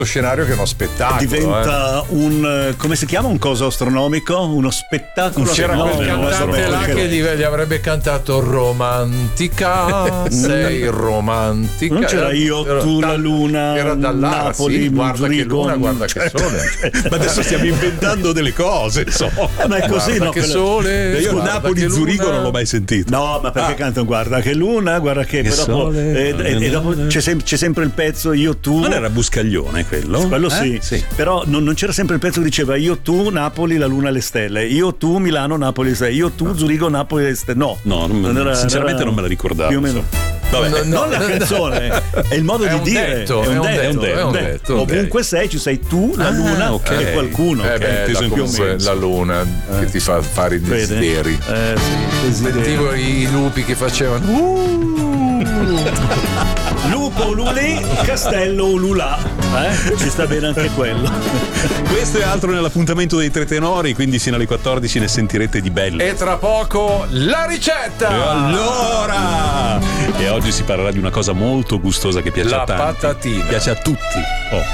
scenario che è uno spettacolo. Diventa un, come si chiama, un coso astronomico, uno spettacolo. C'era quel cantante là che gli avrebbe cantato romantica, sei romantica. Non c'era io, tu, la luna, era dall'Ara, Napoli, sì, guarda che Zurigo, luna, guarda che sole. Ma adesso stiamo inventando delle cose, insomma. Ma è così, Guarda no? che sole. Io guarda Napoli che Zurigo luna. non l'ho mai sentito. No, ma perché cantano guarda che luna, guarda che poi dopo, sole. e dopo c'è sempre il pezzo io, tu. Non era Buscaglione quello? Quello sì. Sì. Però non c'era sempre il pezzo che diceva io, tu, Napoli, la luna, le stelle. Io, tu, Milano, Napoli, le stelle. Io, tu, Zurigo, Napoli, le stelle. No, Sinceramente non me la ricordavo. Più o meno. Vabbè. Non la canzone, è il modo È di un dire. detto, è un detto. Ovunque sei, ci sei tu, la luna e qualcuno. È bella comunque la luna che ti fa fare i desideri. Sentivo i lupi che facevano Lupo ululì, castello ululà. Ci sta bene anche quello. Questo è altro nell'appuntamento dei Tre Tenori, quindi sino alle 14 ne sentirete di belle. e tra poco la ricetta. E allora! E oggi si parlerà di una cosa molto gustosa che piace La a tanti. patatina. Piace a tutti. Oh.